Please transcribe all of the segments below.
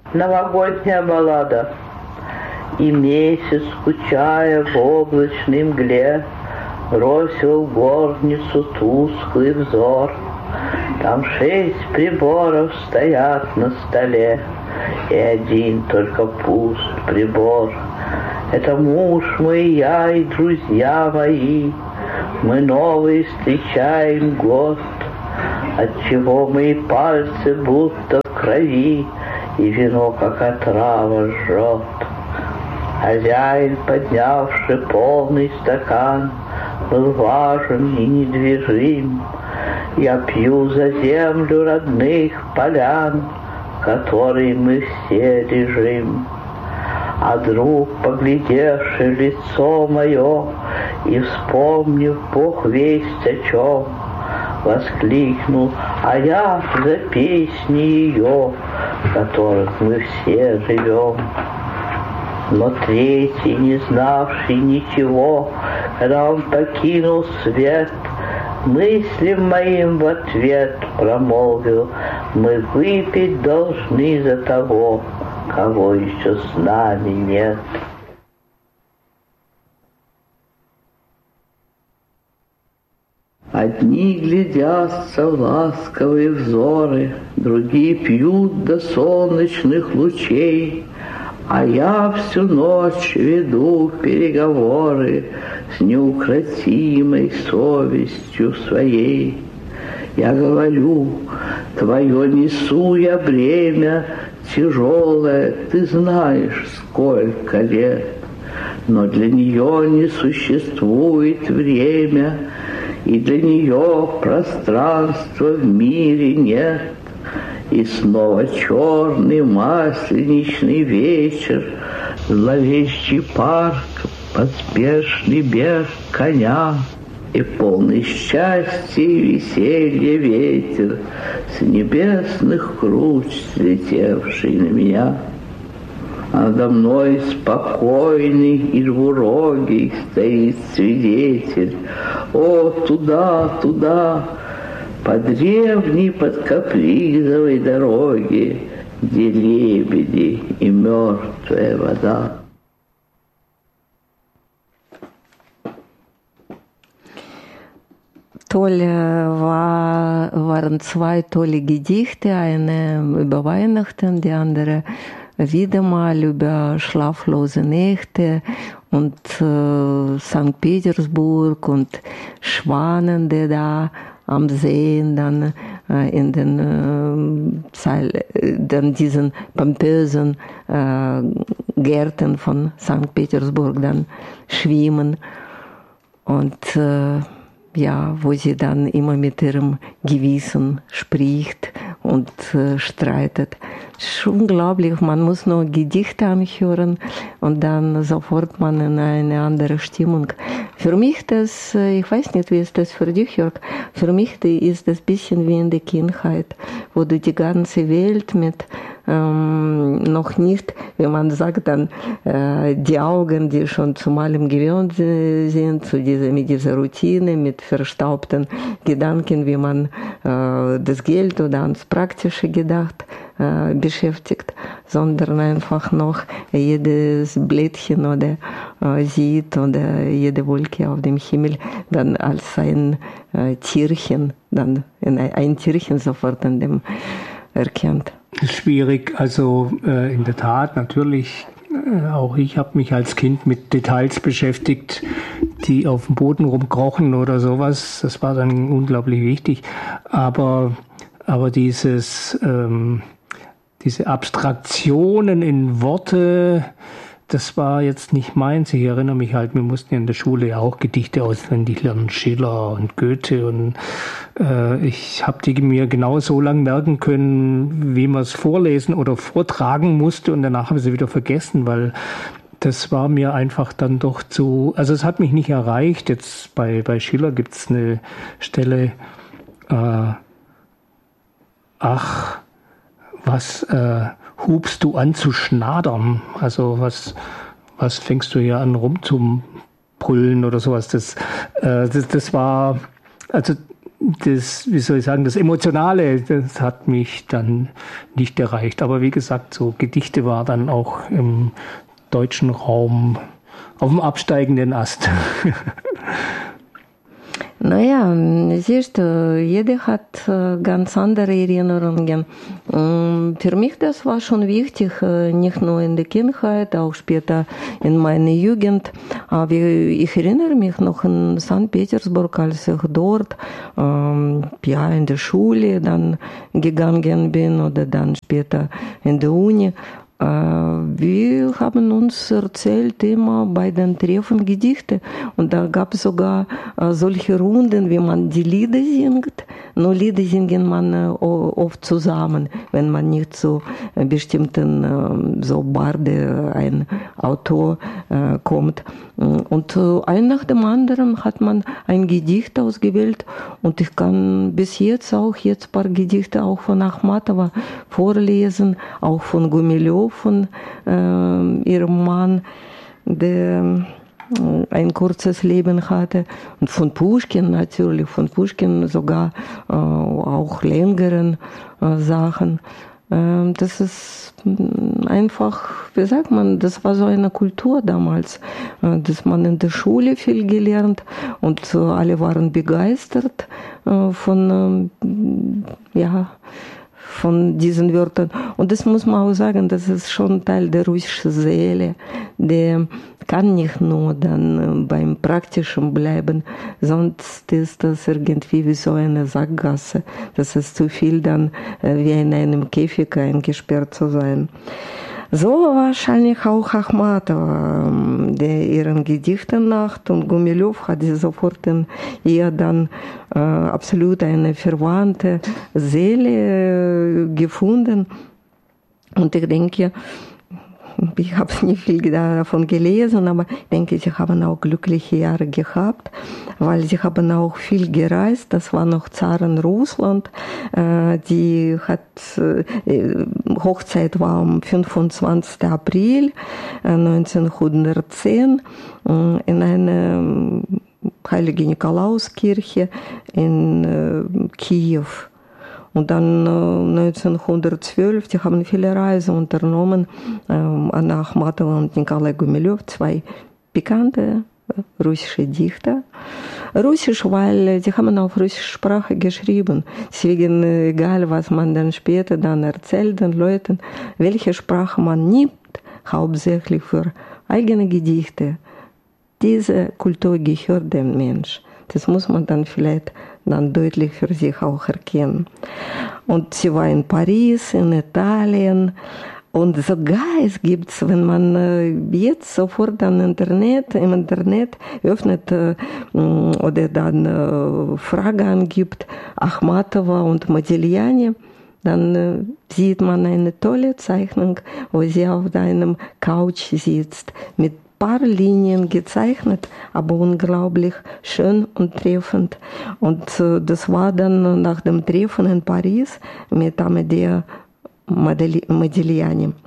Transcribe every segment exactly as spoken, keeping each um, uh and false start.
Новогодняя баллада. И месяц, скучая в облачной мгле, бросил в горницу тусклый взор. Там шесть приборов стоят на столе, и один только пуст прибор. Это муж мой, я и друзья мои, мы новый встречаем год, отчего мои пальцы будто в крови, и вино, как отрава, жжет. Хозяин, поднявший полный стакан, был важен и недвижим. Я пью за землю родных полян, в которой мы все лежим. А друг, поглядевший в лицо мое и вспомнив Бог весть о чем, воскликнул: а я за песни ее, в которых мы все живем. Но третий, не знавший ничего, когда он покинул свет, мыслям моим в ответ промолвил: мы выпить должны за того, кого еще с нами нет. Одни глядятся в ласковые взоры, другие пьют до солнечных лучей, а я всю ночь веду переговоры с неукротимой совестью своей. Я говорю: твое несу я бремя тяжелое, ты знаешь, сколько лет, но для нее не существует время, и для нее пространства в мире нет. И снова черный масленичный вечер, зловещий парк, поспешный бег коня и полный счастья и веселья ветер с небесных круч слетевший на меня. А надо мной спокойный и двурогий стоит свидетель. О, туда, туда, по древней подкапризовой дороге, где лебеди и мертвая вода. Toll war, waren zwei tolle Gedichte, eine über Weihnachten, die andere wieder mal über schlaflose Nächte und äh, Sankt Petersburg und Schwanen, die da am See dann äh, in den äh, dann diesen pompösen äh, Gärten von Sankt Petersburg dann schwimmen und äh, ja, wo sie dann immer mit ihrem Gewissen spricht und äh, streitet. Es ist unglaublich, man muss nur Gedichte anhören und dann sofort man in eine andere Stimmung. Für mich das, ich weiß nicht, wie ist das für dich, Jörg, für mich ist das ein bisschen wie in der Kindheit, wo du die ganze Welt mit ähm, noch nicht, wie man sagt, dann äh, die Augen, die schon zum Malen gewöhnt sind, zu dieser, mit dieser Routine, mit verstaubten Gedanken, wie man äh, das Geld oder ans Praktische gedacht äh, beschäftigt, sondern einfach noch jedes Blättchen oder äh, sieht oder jede Wolke auf dem Himmel dann als ein äh, Tierchen, dann ein, ein Tierchen sofort in dem erkennt. Schwierig, also äh, in der Tat, natürlich, äh, auch ich habe mich als Kind mit Details beschäftigt, die auf dem Boden rumkrochen oder sowas, das war dann unglaublich wichtig, aber, aber dieses, ähm, diese Abstraktionen in Worte, das war jetzt nicht meins. Ich erinnere mich halt, wir mussten ja in der Schule ja auch Gedichte auswendig lernen, Schiller und Goethe. Und äh, ich habe die mir genau so lang merken können, wie man es vorlesen oder vortragen musste. Und danach habe ich sie wieder vergessen, weil das war mir einfach dann doch zu... Also es hat mich nicht erreicht. Jetzt bei, bei Schiller gibt es eine Stelle, äh, ach, was... Äh, hubst du an zu schnadern? Also was, was fängst du hier an rumzubrüllen oder sowas? Das, äh, das, das war, also das, wie soll ich sagen, das Emotionale, das hat mich dann nicht erreicht. Aber wie gesagt, so Gedichte war dann auch im deutschen Raum auf dem absteigenden Ast. Naja, siehst du, jeder hat ganz andere Erinnerungen. Für mich das war schon wichtig, nicht nur in der Kindheit, auch später in meiner Jugend. Aber ich erinnere mich noch in Sankt Petersburg, als ich dort ja, in der Schule dann gegangen bin oder dann später in der Uni. Wir haben uns erzählt immer bei den Treffen Gedichte und da gab es sogar solche Runden, wie man die Lieder singt. Nur Lieder singen man oft zusammen, wenn man nicht zu bestimmten so Barde, ein Autor kommt. Und ein nach dem anderen hat man ein Gedicht ausgewählt und ich kann bis jetzt auch jetzt ein paar Gedichte auch von Achmatowa vorlesen, auch von Gumilev, von äh, ihrem Mann, der äh, ein kurzes Leben hatte, und von Puschkin natürlich, von Puschkin sogar äh, auch längeren äh, Sachen. Äh, das ist einfach, wie sagt man, das war so eine Kultur damals, äh, dass man in der Schule viel gelernt und äh, alle waren begeistert äh, von, äh, ja, von diesen Wörtern. Und das muss man auch sagen, das ist schon Teil der russischen Seele. Der kann nicht nur dann beim Praktischen bleiben, sonst ist das irgendwie wie so eine Sackgasse. Das ist zu viel dann wie in einem Käfig eingesperrt zu sein. So wahrscheinlich auch Achmatowa, der ihren Gedichten nach, und Gumilev hat sie sofort in ihr dann äh, absolut eine verwandte Seele äh, gefunden. Und ich denke, ich habe nicht viel davon gelesen, aber ich denke, sie haben auch glückliche Jahre gehabt, weil sie haben auch viel gereist. Das war noch Zaren Russland. Die hat, Hochzeit war am fünfundzwanzigsten April neunzehnhundertzehn in einer Heilige Nikolauskirche in Kiew. Und dann äh, neunzehnhundertzwölf, die haben viele Reisen unternommen, äh, Anna Achmatowa und Nikolai Gumilev, zwei bekannte äh, russische Dichter. Russisch, weil sie haben auf russischer Sprache geschrieben. Deswegen, äh, egal was man dann später dann erzählt den Leuten, welche Sprache man nimmt, hauptsächlich für eigene Gedichte. Diese Kultur gehört dem Mensch. Das muss man dann vielleicht dann deutlich für sich auch erkennen. Und sie war in Paris, in Italien. Und sogar es gibt, wenn man jetzt sofort am Internet, im Internet öffnet oder dann Frage angibt, Achmatowa und Modigliani, dann sieht man eine tolle Zeichnung, wo sie auf einem Couch sitzt, mit paar Linien gezeichnet, aber unglaublich schön und treffend. Und äh, das war dann nach dem Treffen in Paris mit Amedeo Modigliani.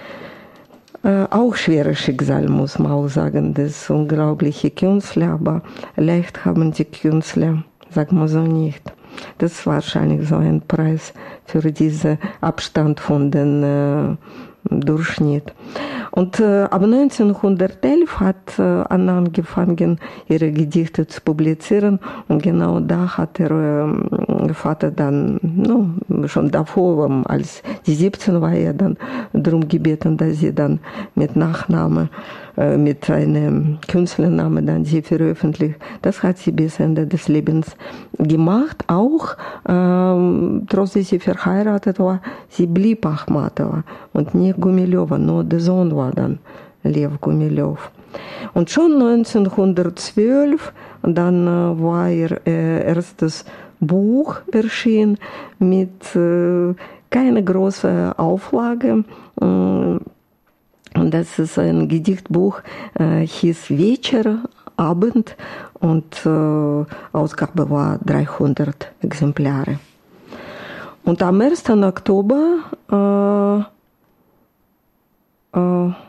Äh, auch schweres Schicksal, muss man auch sagen. Das unglaubliche Künstler, aber leicht haben die Künstler, sagen wir so, nicht. Das ist wahrscheinlich so ein Preis für diesen Abstand von den äh, Durchschnitt. Und äh, ab neunzehnhundertelf hat äh, Anna angefangen, ihre Gedichte zu publizieren. Und genau da hat der äh, Vater dann, no, schon davor, als sie siebzehn war, er dann darum gebeten, dass sie dann mit Nachname, äh, mit einem Künstlernamen dann sie veröffentlicht. Das hat sie bis Ende des Lebens gemacht. Auch, äh, trotzdem sie verheiratet war, sie blieb Achmatowa und nicht Gumilev, nur der Sohn war dann Lev Gumilev. Und schon neunzehnhundertzwölf, dann äh, war ihr äh, erstes Buch erschienen mit äh, keine große Auflage. Äh, und das ist ein Gedichtbuch, äh, hieß Вечер, Abend, und äh, Ausgabe war dreihundert Exemplare. Und am ersten Oktober äh,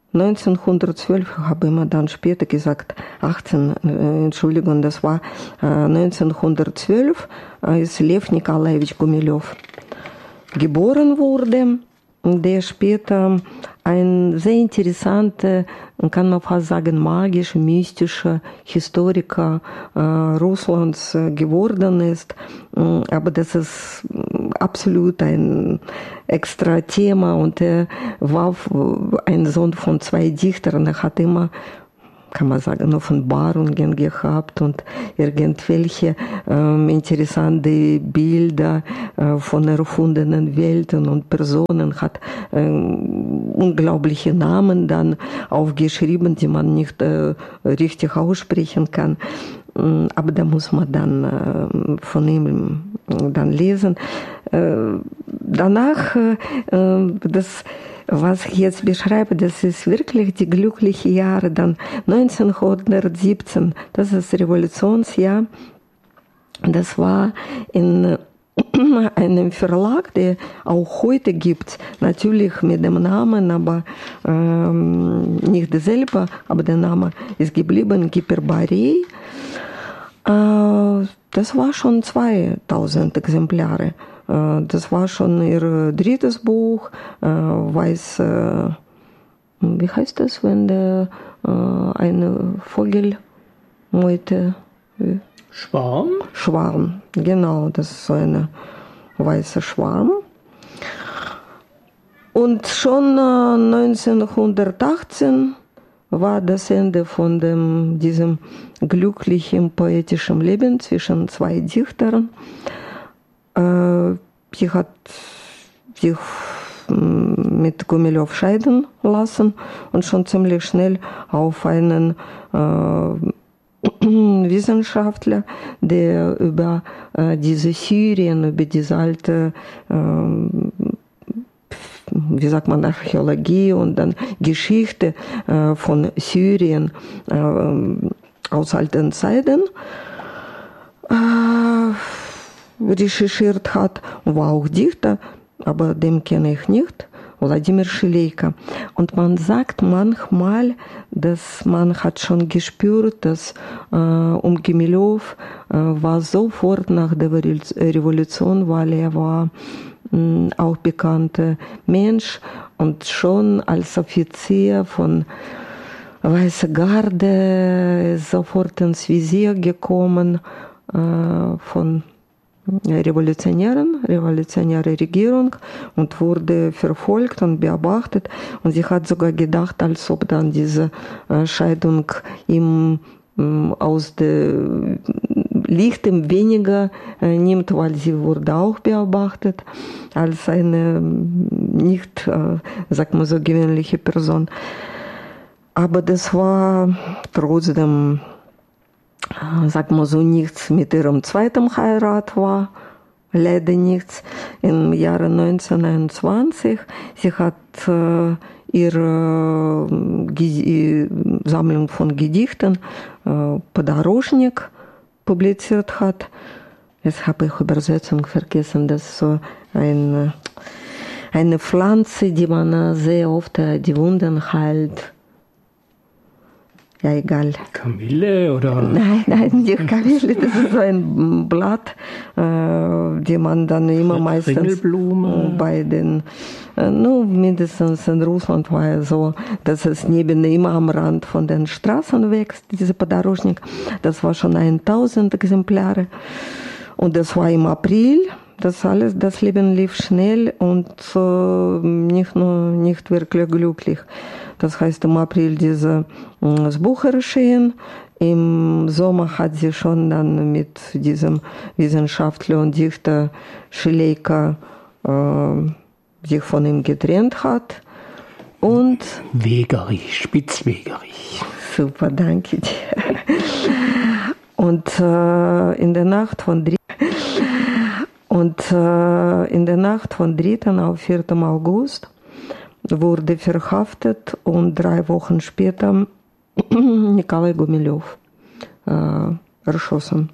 neunzehnhundertzwölf, habe ich immer dann später gesagt, achtzehn, äh, Entschuldigung, das war äh, neunzehnhundertzwölf, als Lev Nikolajewitsch Gumilev geboren wurde, der später ein sehr interessanter, kann man fast sagen, magisch, mystischer Historiker äh, Russlands äh, geworden ist. Aber das ist absolut ein extra Thema und er war ein Sohn von zwei Dichtern. Er hat immer, kann man sagen, Offenbarungen gehabt und irgendwelche ähm, interessante Bilder äh, von erfundenen Welten und Personen, hat äh, unglaubliche Namen dann aufgeschrieben, die man nicht äh, richtig aussprechen kann. Aber da muss man dann äh, von ihm dann lesen. Äh, danach, äh, das, was ich jetzt beschreibe, das ist wirklich die glücklichen Jahre. Dann neunzehnhundertsiebzehn, das ist das Revolutionsjahr. Das war in einem Verlag, der auch heute gibt, natürlich mit dem Namen, aber ähm, nicht derselbe, aber der Name ist geblieben, Hyperbarei. Das war schon zweitausend Exemplare. Das war schon ihr drittes Buch. Weiß, wie heißt das, wenn der eine Vogelmeute? Schwarm? Schwarm, genau, das ist so eine weiße Schwarm. Und schon neunzehnhundertachtzehn war das Ende von dem, diesem glücklichen poetischen Leben zwischen zwei Dichtern. Äh, sie hat sich mit Gumilev scheiden lassen und schon ziemlich schnell auf einen äh, Wissenschaftler, der über äh, diese Syrien, über diese alte äh, wie sagt man, Archäologie und dann Geschichte äh, von Syrien äh, aus alten Zeiten äh, recherchiert hat, war auch Dichter, aber den kenne ich nicht, Wladimir Schleika. Und man sagt manchmal, dass man hat schon gespürt, dass äh, um Gumilev äh, war sofort nach der Revolution, weil er war auch bekannter Mensch und schon als Offizier von Weiße Garde sofort ins Visier gekommen äh, von Revolutionären, revolutionäre Regierung und wurde verfolgt und beobachtet und sie hat sogar gedacht, als ob dann diese äh, Scheidung ihm äh, aus der Licht ihm weniger äh, nimmt, weil sie wurde auch beobachtet als eine nicht, äh, sag mal so, gewöhnliche Person. Aber das war trotzdem, äh, sag mal so, nichts mit ihrem zweiten Heirat war, leider nichts. Im Jahre neunzehnhunderteinundzwanzig, sie hat äh, ihre äh, Sammlung von Gedichten, äh, Podorожник, publiziert hat. Jetzt habe ich Übersetzung vergessen. Das ist so ein, eine Pflanze, die man sehr oft die Wunden heilt. Ja, egal. Kamille oder? Nein, nein, nicht Kamille. Das ist so ein Blatt, äh, die man dann immer meistens bei den, äh, nur mindestens in Russland war es so, dass es neben immer am Rand von den Straßen wächst, diese Podorожник. Das war schon tausend Exemplare. Und das war im April. Das alles, das Leben lief schnell und äh, nicht nur, nicht wirklich glücklich. Das heißt, im April dieses das Buch erschien. Im Sommer hat sie schon dann mit diesem Wissenschaftler und Dichter Schleika äh, sich von ihm getrennt hat. Und Wegerich, spitzwegerig. Super, danke dir. Und äh, in der Nacht von Und äh, in der Nacht von dritten auf vierten August wurde verhaftet und drei Wochen später Nikolai Gumilev äh, erschossen.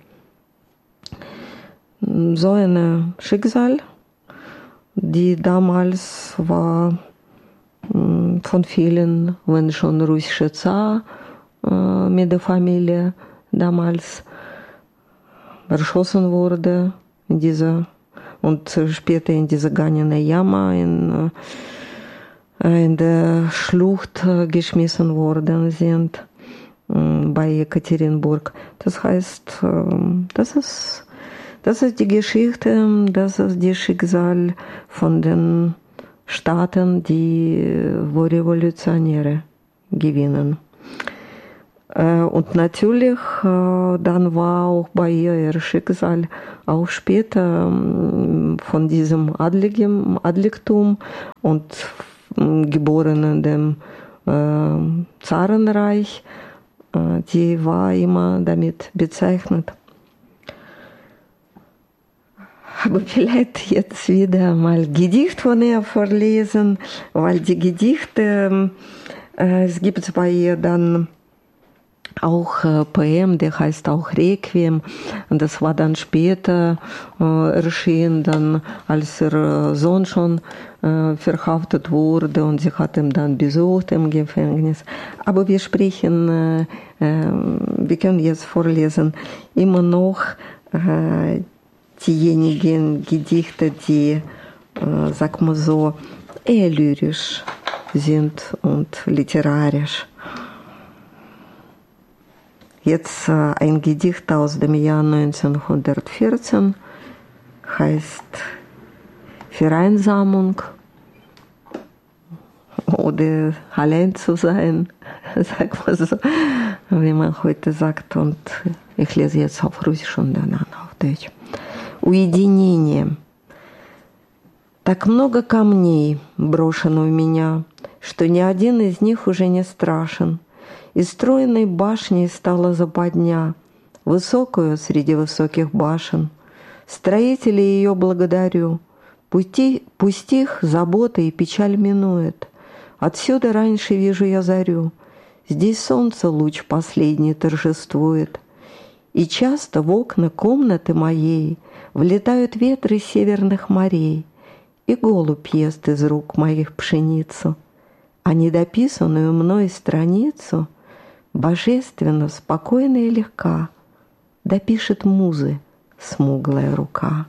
So ein Schicksal, die damals war mh, von vielen, wenn schon russischer Zar mit der Familie damals erschossen wurde in dieser, und später in dieser Ganene Yama in, in der Schlucht geschmissen worden sind bei Jekaterinburg. Das heißt, das ist, das ist die Geschichte, das ist die Schicksal von den Staaten, die wo Revolutionäre gewinnen. Und natürlich, dann war auch bei ihr Schicksal auch später von diesem Adligen, Adligtum und geboren in dem Zarenreich, die war immer damit bezeichnet. Aber vielleicht jetzt wieder mal Gedicht von ihr vorlesen, weil die Gedichte, es gibt bei ihr dann auch äh, Poem, der heißt auch Requiem, und das war dann später äh, erschienen, dann als ihr Sohn schon äh, verhaftet wurde und sie hat ihn dann besucht im Gefängnis. Aber wir sprechen, äh, äh, wir können jetzt vorlesen, immer noch äh, diejenigen Gedichte, die, äh, sag mal so, eher lyrisch sind und literarisch. Jetzt äh, ein Gedicht aus dem Jahr neunzehnhundertvierzehn, heißt Vereinsamung oder allein zu sein, sag mal so, wie man heute sagt. Und ich lese jetzt auf Russisch und dann auf Deutsch. Уединение. Так много камней брошено в меня, что ни один из них уже не страшен. Из стройной башни стала западня, высокую среди высоких башен. Строителей ее благодарю. Пусти, пусть их забота и печаль минует. Отсюда раньше вижу я зарю. Здесь солнце луч последний торжествует. И часто в окна комнаты моей влетают ветры северных морей, и голубь ест из рук моих пшеницу. А недописанную мной страницу божественно, спокойна и легка допишет музы смуглая рука.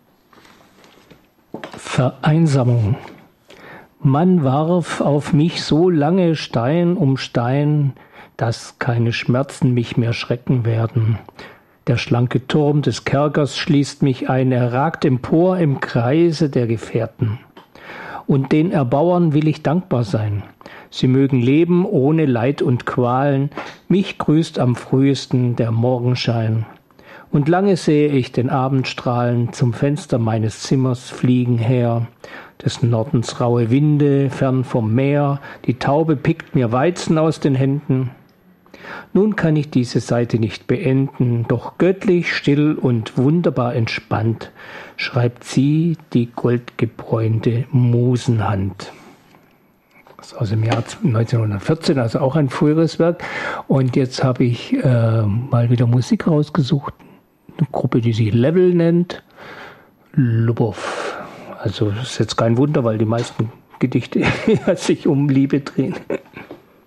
Vereinsamung. Man warf auf mich so lange Stein um Stein, dass keine Schmerzen mich mehr schrecken werden. Der schlanke Turm des Kerkers schließt mich ein, er ragt empor im Kreise der Gefährten. Und den Erbauern will ich dankbar sein. Sie mögen leben ohne Leid und Qualen, mich grüßt am frühesten der Morgenschein. Und lange sehe ich den Abendstrahlen zum Fenster meines Zimmers fliegen her, des Nordens raue Winde, fern vom Meer, die Taube pickt mir Weizen aus den Händen. Nun kann ich diese Seite nicht beenden, doch göttlich, still und wunderbar entspannt schreibt sie die goldgebräunte Musenhand. Das ist aus dem Jahr neunzehnhundertvierzehn, also auch ein früheres Werk. Und jetzt habe ich äh, mal wieder Musik rausgesucht, eine Gruppe, die sich Level nennt, Lubov. Also das ist jetzt kein Wunder, weil die meisten Gedichte sich um Liebe drehen.